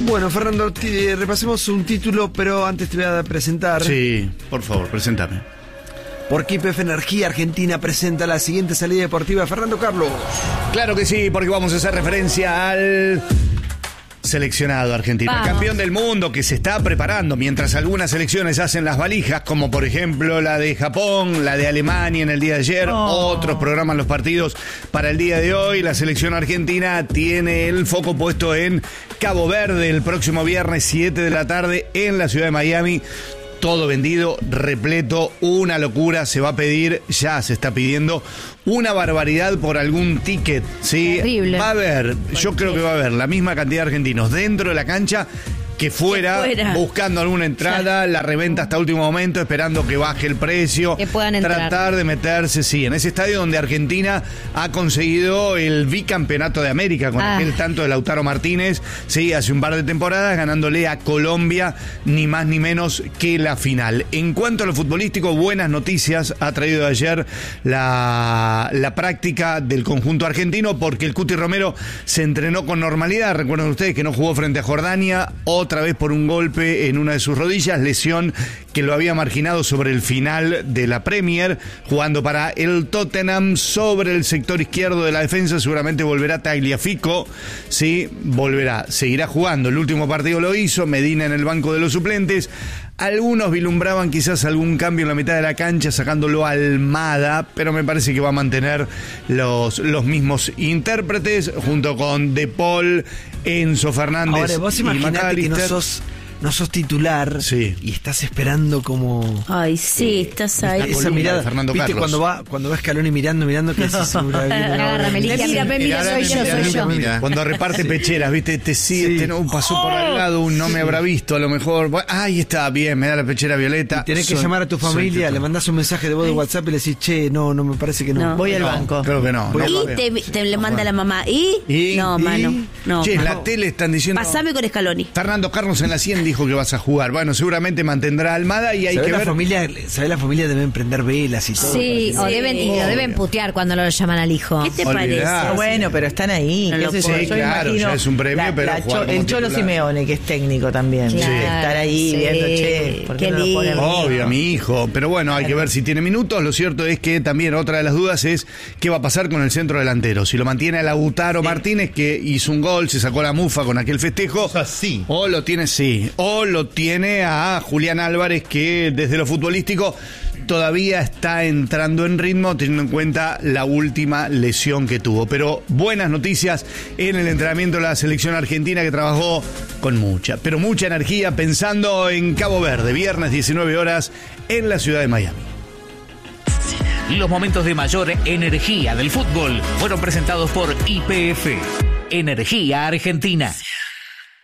Bueno, Fernando, repasemos un título, pero antes te voy a presentar. Sí, por favor, preséntame. Porque YPF Energía Argentina presenta la siguiente salida deportiva de Fernando Carlos. Claro que sí, porque vamos a hacer referencia al seleccionado argentino, Vamos. campeón del mundo que se está preparando mientras algunas selecciones hacen las valijas, como por ejemplo la de Japón, la de Alemania en el día de ayer, otros programan los partidos para el día de hoy. La selección argentina tiene el foco puesto en Cabo Verde el próximo viernes 7 de la tarde en la ciudad de Miami. Todo vendido, repleto, una locura. Se va a pedir, ya se está pidiendo una barbaridad por algún ticket, ¿sí? Terrible. Va a haber, yo creo que va a haber la misma cantidad de argentinos dentro de la cancha que fuera, buscando alguna entrada, la reventa hasta último momento, esperando que baje el precio, que puedan entrar. Tratar de meterse, sí, en ese estadio donde Argentina ha conseguido el bicampeonato de América con aquel tanto de Lautaro Martínez, sí, hace un par de temporadas, ganándole a Colombia, ni más ni menos que la final. En cuanto a lo futbolístico, buenas noticias ha traído ayer la práctica del conjunto argentino, porque el Cuti Romero se entrenó con normalidad. Recuerden ustedes que no jugó frente a Jordania, otra vez por un golpe en una de sus rodillas, lesión que lo había marginado sobre el final de la Premier, jugando para el Tottenham sobre el sector izquierdo de la defensa. Seguramente volverá Tagliafico, sí, volverá, seguirá jugando. El último partido lo hizo, Medina en el banco de los suplentes. Algunos vislumbraban quizás algún cambio en la mitad de la cancha, sacándolo a Almada, pero me parece que va a mantener los mismos intérpretes, junto con De Paul, Enzo Fernández. Ahora, vos y imaginate que McAllister. no sos titular, Sí. y estás esperando como... Ay, sí, estás ahí. Esa Esa mirada, de Fernando ¿viste? Carlos. cuando va Scaloni mirando, que así seguro Agárrame, mira, soy yo. Mira. Cuando reparte pecheras, ¿viste? Te sigue, Sí. no pasó por al lado, no me habrá visto, a lo mejor. Bueno, ahí está, bien, me da la pechera violeta. Tenés que llamar a tu familia, le mandás un mensaje de voz de WhatsApp y le decís, che, no me parece que no. No. Voy al banco. Creo que no. Voy no al Y te le manda la mamá. ¿Y? No, mano. No, Che, en mano. la tele están diciendo... Pasame con Scaloni. Fernando Carlos en la 100 dijo que vas a jugar. Bueno, seguramente mantendrá a Almada y hay que ver... La familia debe prender velas y todo. Sí, para que- lo deben putear cuando lo llaman al hijo. ¿Qué te Olvidá. parece? Bueno, pero están ahí. No qué lo sé yo. puedo. Sí, Yo claro, imagino ya es un premio, pero jugar como el Cholo titular. Simeone, que es técnico también. Claro, Estar ahí sí. viendo, che, ¿por qué Qué no lo ponen? lindo. Obvio, a mi hijo. Pero bueno, hay que ver si tiene minutos. Lo cierto es que también otra de las dudas es qué va a pasar con el centro delantero. Si lo mantiene a Lautaro Martínez, que hizo un gol, se sacó la mufa con aquel festejo. Así. O lo tiene a Julián Álvarez, que desde lo futbolístico todavía está entrando en ritmo, teniendo en cuenta la última lesión que tuvo. Pero buenas noticias en el entrenamiento de la selección argentina, que trabajó con mucha energía, pensando en Cabo Verde, viernes 19 horas en la ciudad de Miami. Los momentos de mayor energía del fútbol fueron presentados por YPF Energía Argentina.